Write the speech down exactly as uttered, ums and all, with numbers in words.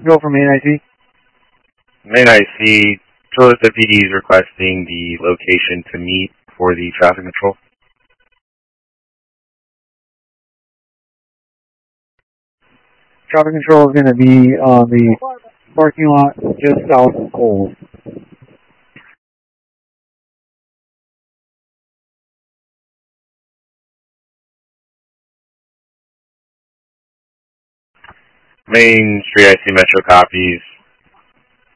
Go for main I C. Main I C, Tulsa P D is requesting the location to meet for the traffic control. Traffic control is going to be on the parking lot just south of Kohl's. Main Street I C Metro copies.